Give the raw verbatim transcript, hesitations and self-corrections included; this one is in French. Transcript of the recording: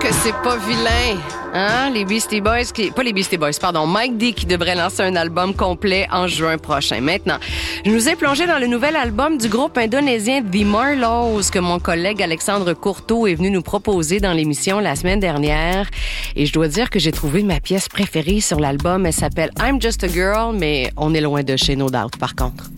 que c'est pas vilain. Hein? Les Beastie Boys, qui... pas les Beastie Boys, pardon, Mike D qui devrait lancer un album complet en juin prochain. Maintenant, je nous ai plongé dans le nouvel album du groupe indonésien The Marlows que mon collègue Alexandre Courteau est venu nous proposer dans l'émission la semaine dernière. Et je dois dire que j'ai trouvé ma pièce préférée sur l'album. Elle s'appelle I'm Just a Girl, mais on est loin de chez No Doubt par contre.